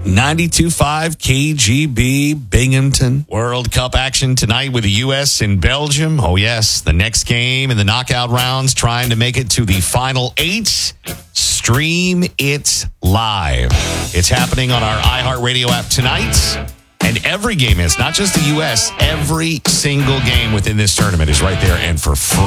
92.5 KGB Binghamton. World Cup action tonight with the U.S. and Belgium. Oh, yes, the next game in the knockout rounds, trying to make it to the final 8. Stream it live. It's happening on our iHeartRadio app tonight. And every game is, not just the U.S., every single game within this tournament is right there and for free.